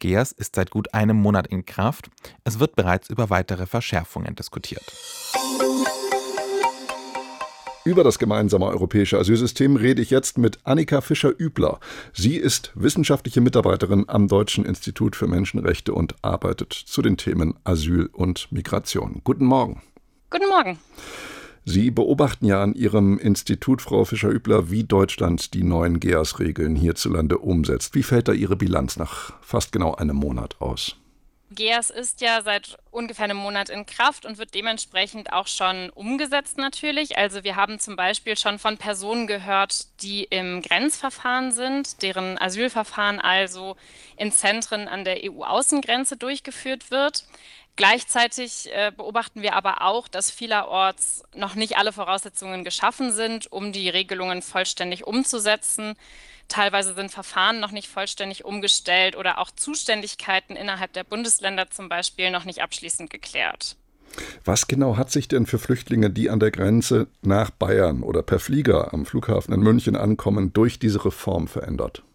GEAS ist seit gut einem Monat in Kraft. Es wird bereits über weitere Verschärfungen diskutiert. Über das gemeinsame europäische Asylsystem rede ich jetzt mit Annika Fischer-Übler. Sie ist wissenschaftliche Mitarbeiterin am Deutschen Institut für Menschenrechte und arbeitet zu den Themen Asyl und Migration. Guten Morgen. Guten Morgen. Sie beobachten ja an Ihrem Institut, Frau Fischer-Übler, wie Deutschland die neuen GEAS-Regeln hierzulande umsetzt. Wie fällt da Ihre Bilanz nach fast genau einem Monat aus? GEAS ist ja seit ungefähr einem Monat in Kraft und wird dementsprechend auch schon umgesetzt natürlich. Also wir haben zum Beispiel schon von Personen gehört, die im Grenzverfahren sind, deren Asylverfahren also in Zentren an der EU-Außengrenze durchgeführt wird. Gleichzeitig beobachten wir aber auch, dass vielerorts noch nicht alle Voraussetzungen geschaffen sind, um die Regelungen vollständig umzusetzen. Teilweise sind Verfahren noch nicht vollständig umgestellt oder auch Zuständigkeiten innerhalb der Bundesländer zum Beispiel noch nicht abschließend geklärt. Was genau hat sich denn für Flüchtlinge, die an der Grenze nach Bayern oder per Flieger am Flughafen in München ankommen, durch diese Reform verändert?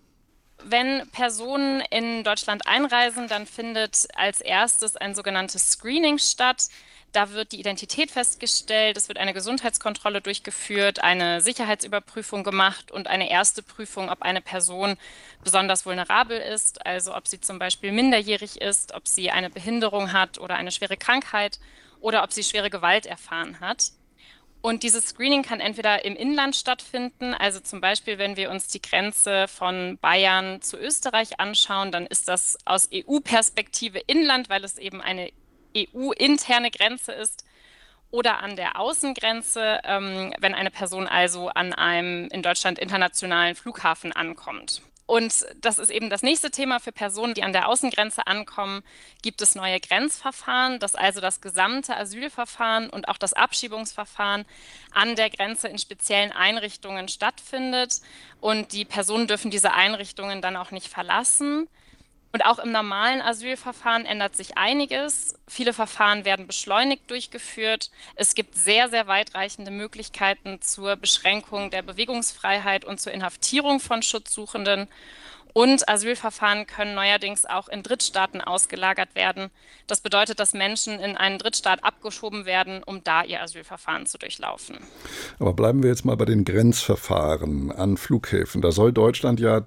Wenn Personen in Deutschland einreisen, dann findet als erstes ein sogenanntes Screening statt. Da wird die Identität festgestellt, es wird eine Gesundheitskontrolle durchgeführt, eine Sicherheitsüberprüfung gemacht und eine erste Prüfung, ob eine Person besonders vulnerabel ist, also ob sie zum Beispiel minderjährig ist, ob sie eine Behinderung hat oder eine schwere Krankheit oder ob sie schwere Gewalt erfahren hat. Und dieses Screening kann entweder im Inland stattfinden, also zum Beispiel, wenn wir uns die Grenze von Bayern zu Österreich anschauen, dann ist das aus EU-Perspektive Inland, weil es eben eine EU-interne Grenze ist, oder an der Außengrenze, wenn eine Person also an einem in Deutschland internationalen Flughafen ankommt. Und das ist eben das nächste Thema für Personen, die an der Außengrenze ankommen, gibt es neue Grenzverfahren, dass also das gesamte Asylverfahren und auch das Abschiebungsverfahren an der Grenze in speziellen Einrichtungen stattfindet. Und die Personen dürfen diese Einrichtungen dann auch nicht verlassen. Und auch im normalen Asylverfahren ändert sich einiges. Viele Verfahren werden beschleunigt durchgeführt. Es gibt sehr, sehr weitreichende Möglichkeiten zur Beschränkung der Bewegungsfreiheit und zur Inhaftierung von Schutzsuchenden. Und Asylverfahren können neuerdings auch in Drittstaaten ausgelagert werden. Das bedeutet, dass Menschen in einen Drittstaat abgeschoben werden, um da ihr Asylverfahren zu durchlaufen. Aber bleiben wir jetzt mal bei den Grenzverfahren an Flughäfen. Da soll Deutschland ja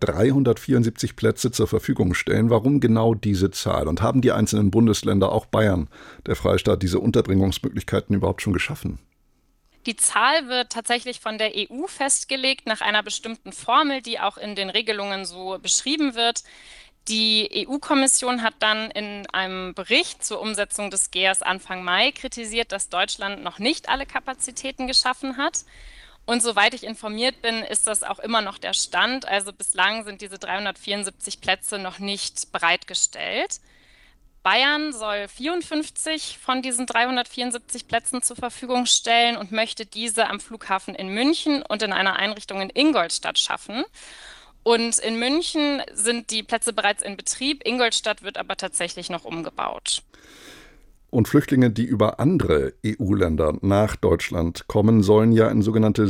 374 Plätze zur Verfügung stellen. Warum genau diese Zahl? Und haben die einzelnen Bundesländer, auch Bayern, der Freistaat, diese Unterbringungsmöglichkeiten überhaupt schon geschaffen? Die Zahl wird tatsächlich von der EU festgelegt nach einer bestimmten Formel, die auch in den Regelungen so beschrieben wird. Die EU-Kommission hat dann in einem Bericht zur Umsetzung des GEAS Anfang Mai kritisiert, dass Deutschland noch nicht alle Kapazitäten geschaffen hat. Und soweit ich informiert bin, ist das auch immer noch der Stand. Also bislang sind diese 374 Plätze noch nicht bereitgestellt. Bayern soll 54 von diesen 374 Plätzen zur Verfügung stellen und möchte diese am Flughafen in München und in einer Einrichtung in Ingolstadt schaffen. Und in München sind die Plätze bereits in Betrieb, Ingolstadt wird aber tatsächlich noch umgebaut. Und Flüchtlinge, die über andere EU-Länder nach Deutschland kommen, sollen ja in sogenannte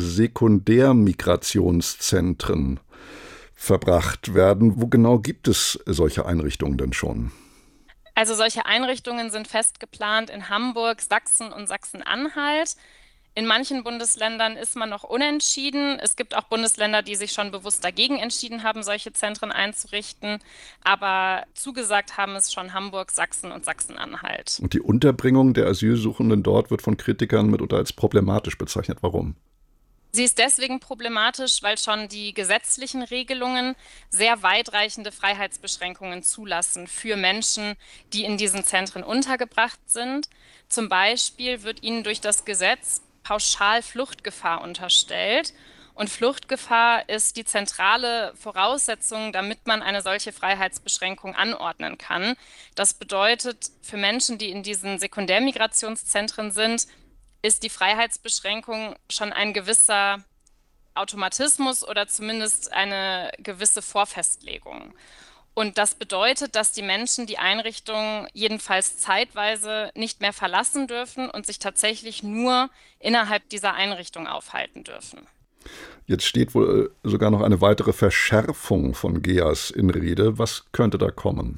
Sekundärmigrationszentren verbracht werden. Wo genau gibt es solche Einrichtungen denn schon? Also solche Einrichtungen sind fest geplant in Hamburg, Sachsen und Sachsen-Anhalt. In manchen Bundesländern ist man noch unentschieden. Es gibt auch Bundesländer, die sich schon bewusst dagegen entschieden haben, solche Zentren einzurichten. Aber zugesagt haben es schon Hamburg, Sachsen und Sachsen-Anhalt. Und die Unterbringung der Asylsuchenden dort wird von Kritikern mitunter als problematisch bezeichnet. Warum? Sie ist deswegen problematisch, weil schon die gesetzlichen Regelungen sehr weitreichende Freiheitsbeschränkungen zulassen für Menschen, die in diesen Zentren untergebracht sind. Zum Beispiel wird ihnen durch das Gesetz pauschal Fluchtgefahr unterstellt. Und Fluchtgefahr ist die zentrale Voraussetzung, damit man eine solche Freiheitsbeschränkung anordnen kann. Das bedeutet, für Menschen, die in diesen Sekundärmigrationszentren sind, ist die Freiheitsbeschränkung schon ein gewisser Automatismus oder zumindest eine gewisse Vorfestlegung. Und das bedeutet, dass die Menschen die Einrichtung jedenfalls zeitweise nicht mehr verlassen dürfen und sich tatsächlich nur innerhalb dieser Einrichtung aufhalten dürfen. Jetzt steht wohl sogar noch eine weitere Verschärfung von GEAS in Rede. Was könnte da kommen?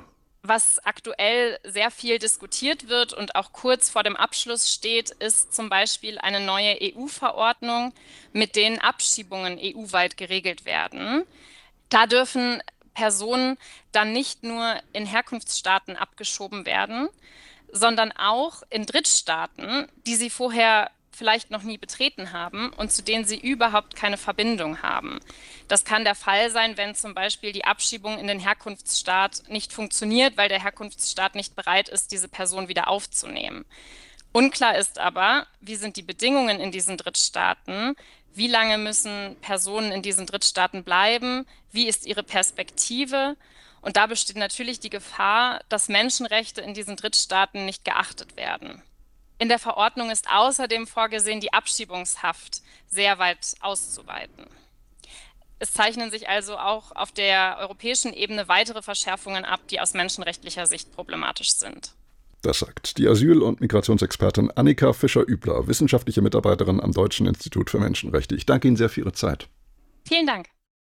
Was aktuell sehr viel diskutiert wird und auch kurz vor dem Abschluss steht, ist zum Beispiel eine neue EU-Verordnung, mit denen Abschiebungen EU-weit geregelt werden. Da dürfen Personen dann nicht nur in Herkunftsstaaten abgeschoben werden, sondern auch in Drittstaaten, die sie vorher vielleicht noch nie betreten haben und zu denen sie überhaupt keine Verbindung haben. Das kann der Fall sein, wenn zum Beispiel die Abschiebung in den Herkunftsstaat nicht funktioniert, weil der Herkunftsstaat nicht bereit ist, diese Person wieder aufzunehmen. Unklar ist aber, wie sind die Bedingungen in diesen Drittstaaten? Wie lange müssen Personen in diesen Drittstaaten bleiben? Wie ist ihre Perspektive? Und da besteht natürlich die Gefahr, dass Menschenrechte in diesen Drittstaaten nicht geachtet werden. In der Verordnung ist außerdem vorgesehen, die Abschiebungshaft sehr weit auszuweiten. Es zeichnen sich also auch auf der europäischen Ebene weitere Verschärfungen ab, die aus menschenrechtlicher Sicht problematisch sind. Das sagt die Asyl- und Migrationsexpertin Annika Fischer-Übler, wissenschaftliche Mitarbeiterin am Deutschen Institut für Menschenrechte. Ich danke Ihnen sehr für Ihre Zeit. Vielen Dank.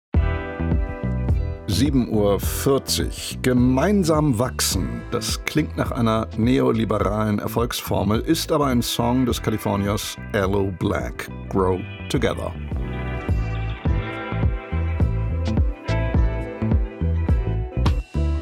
7:40 Uhr. Gemeinsam wachsen. Das klingt nach einer neoliberalen Erfolgsformel, ist aber ein Song des Kaliforniers Aloe Blacc. Grow Together.